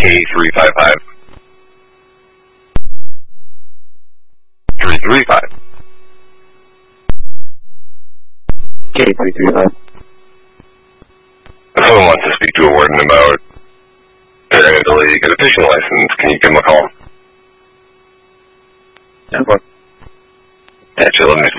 K355. 335. K335. If someone wants to speak to a warden about their inability to get a fishing license, can you give them a call? Yeah, what? Actually, let me